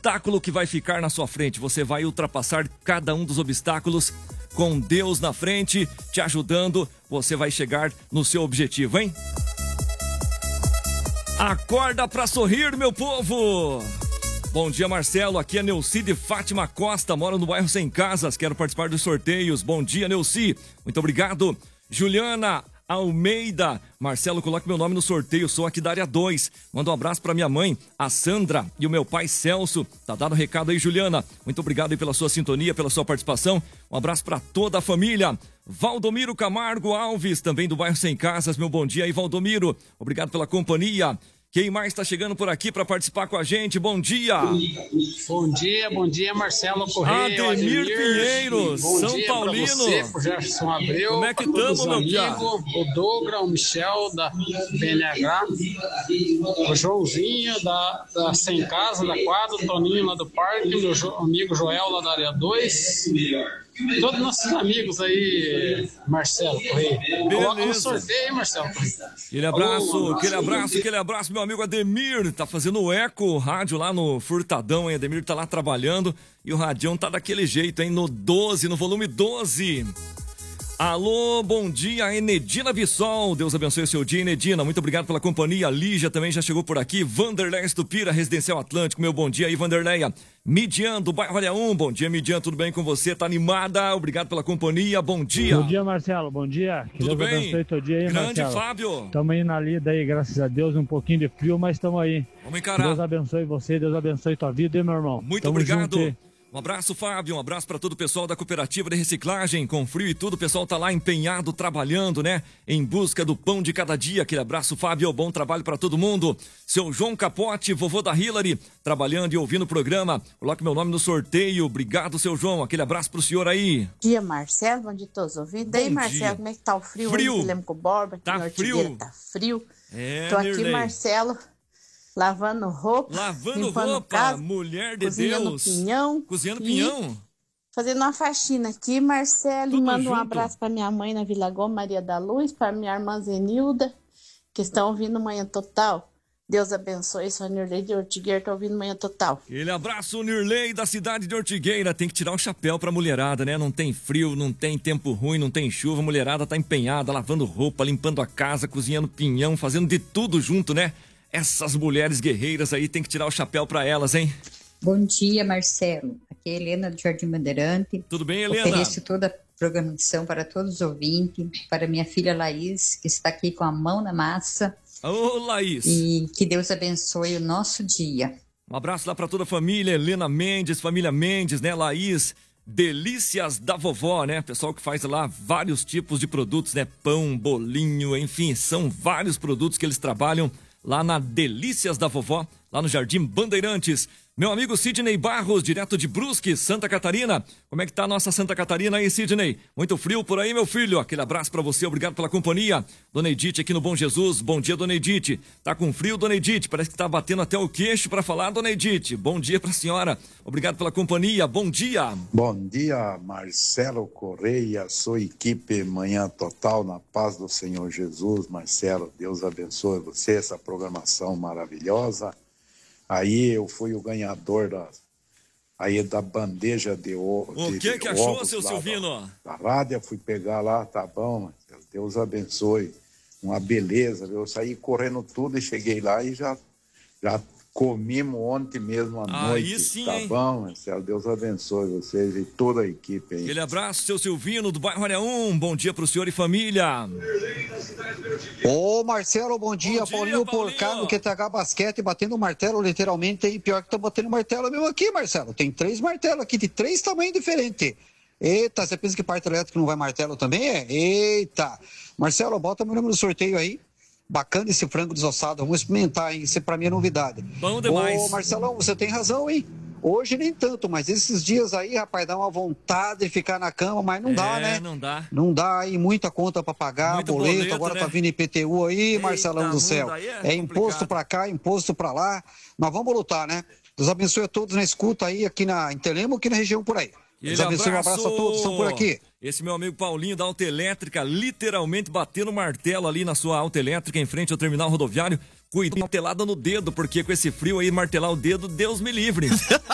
obstáculo que vai ficar na sua frente. Você vai ultrapassar cada um dos obstáculos com Deus na frente, te ajudando. Você vai chegar no seu objetivo, hein? Acorda pra sorrir, meu povo! Bom dia, Marcelo. Aqui é Neuci de Fátima Costa. Moro no bairro Sem Casas. Quero participar dos sorteios. Bom dia, Neuci. Muito obrigado. Juliana Almeida. Marcelo, coloque meu nome no sorteio. Sou aqui da área 2. Manda um abraço pra minha mãe, a Sandra, e o meu pai, Celso. Tá dado o recado aí, Juliana. Muito obrigado aí pela sua sintonia, pela sua participação. Um abraço pra toda a família. Valdomiro Camargo Alves, também do bairro Sem Casas. Meu bom dia aí, Valdomiro. Obrigado pela companhia. Quem mais está chegando por aqui para participar com a gente? Bom dia! Bom dia, Marcelo Correia. Ademir Pinheiro, São Paulino. Bom dia para você, pro Gerson Abreu. Como é que estamos, meu piá? O Douglas, o Michel da BNH, o Joãozinho da Sem Casa, da quadra, o Toninho lá do parque, o meu amigo Joel lá da área 2. Todos nossos amigos aí, Marcelo Correia. Coloca no sorteio, Marcelo Correia. Aquele abraço, meu amigo Ademir. Tá fazendo eco, rádio lá no Furtadão, hein? Ademir tá lá trabalhando e o radião tá daquele jeito, hein? No 12, no volume 12. Alô, bom dia, Enedina Vissol. Deus abençoe o seu dia, Enedina. Muito obrigado pela companhia. Lígia também já chegou por aqui. Vanderlei Estupira, Residencial Atlântico. Meu bom dia aí, Vanderleia. Midian, do bairro Área 1. Bom dia, Midian. Tudo bem com você? Tá animada? Obrigado pela companhia. Bom dia. Bom dia, Marcelo. Bom dia. Que Tudo Deus bem? abençoe teu dia aí, Grande Marcelo. Fábio. Estamos aí na lida aí, graças a Deus. Um pouquinho de frio, mas estamos aí. Vamos encarar. Deus abençoe você, Deus abençoe tua vida, hein, meu irmão? Muito Tamo obrigado. junto. Um abraço, Fábio, um abraço para todo o pessoal da Cooperativa de Reciclagem. Com frio e tudo, o pessoal tá lá empenhado, trabalhando, né? Em busca do pão de cada dia. Aquele abraço, Fábio, bom trabalho para todo mundo. Seu João Capote, vovô da Hillary, trabalhando e ouvindo o programa. Coloque meu nome no sorteio. Obrigado, seu João. Aquele abraço pro senhor aí. Bom dia, Marcelo. Bom dia a todos os ouvintes. Daí, Marcelo, como é que tá o frio? Frio. Lembro com o Borba, Tá frio. Tá frio. Tô aqui, Nirley. Marcelo, lavando roupa. Lavando limpando roupa, casa, mulher de cozinhando Deus. Pinhão. Cozinhando e pinhão. Fazendo uma faxina aqui, Marcelo. Tudo Manda um junto. abraço para minha mãe na Vila Gomes, Maria da Luz, para minha irmã Zenilda, que estão ouvindo Manhã Total. Deus abençoe. Sou a Nirley de Ortigueira, tô ouvindo Manhã Total. Aquele abraço, Nirley, da cidade de Ortigueira. Tem que tirar o chapéu pra mulherada, né? Não tem frio, não tem tempo ruim, não tem chuva. A mulherada tá empenhada, lavando roupa, limpando a casa, cozinhando pinhão, fazendo de tudo junto, né? Essas mulheres guerreiras aí, tem que tirar o chapéu pra elas, hein? Bom dia, Marcelo. Aqui é Helena do Jardim Bandeirante. Tudo bem, Helena? Ofereço toda a programação para todos os ouvintes, para minha filha Laís, que está aqui com a mão na massa. Ô, Laís. E que Deus abençoe o nosso dia. Um abraço lá pra toda a família, Helena Mendes, família Mendes, né, Laís? Delícias da Vovó, né? Pessoal que faz lá vários tipos de produtos, né? Pão, bolinho, enfim, são vários produtos que eles trabalham lá na Delícias da Vovó, lá no Jardim Bandeirantes. Meu amigo Sidney Barros, direto de Brusque, Santa Catarina. Como é que tá a nossa Santa Catarina aí, Sidney? Muito frio por aí, meu filho? Aquele abraço pra você, obrigado pela companhia. Dona Edith aqui no Bom Jesus. Bom dia, Dona Edith. Tá com frio, Dona Edith? Parece que tá batendo até o queixo pra falar, Dona Edith. Bom dia pra senhora. Obrigado pela companhia. Bom dia. Bom dia, Marcelo Correia, sua equipe Manhã Total, na paz do Senhor Jesus. Marcelo, Deus abençoe você, essa programação maravilhosa. Aí eu fui o ganhador da bandeja de ovos. O que achou, seu Silvino? Da rádio, fui pegar lá, tá bom, Deus abençoe. Uma beleza, eu saí correndo tudo e cheguei lá e já comimos ontem mesmo à noite. Aí sim, tá hein? bom, Marcelo, Deus abençoe vocês e toda a equipe aí. Aquele abraço, seu Silvino, do bairro Área 1. Bom dia pro senhor e família. Ô Marcelo, bom dia, Paulinho Porcaro do QTH Basquete, batendo martelo literalmente, e pior que tá batendo martelo mesmo aqui, Marcelo, tem 3 martelos aqui, de 3 tamanhos diferentes. Eita, você pensa que parte elétrica não vai martelo também? Eita, Marcelo, bota meu nome no sorteio aí. Bacana esse frango desossado, vamos experimentar, hein? Isso pra mim é novidade. Bom demais. Ô Marcelão, você tem razão, hein? Hoje nem tanto, mas esses dias aí, rapaz, dá uma vontade de ficar na cama, mas não dá, né? Não dá. Não dá aí, muita conta pra pagar, Muito boleto, agora né? tá vindo IPTU aí, Eita, Marcelão do céu. aí É imposto complicado. pra cá, imposto pra lá. Nós vamos lutar, né? Deus abençoe a todos na escuta aí, aqui em Telemo, aqui na região por aí. Deus abençoe, um abraço a todos, estão por aqui. Esse meu amigo Paulinho da Autoelétrica, literalmente batendo martelo ali na sua Autoelétrica, em frente ao terminal rodoviário. Cuidado, martelada no dedo, porque com esse frio aí, martelar o dedo, Deus me livre.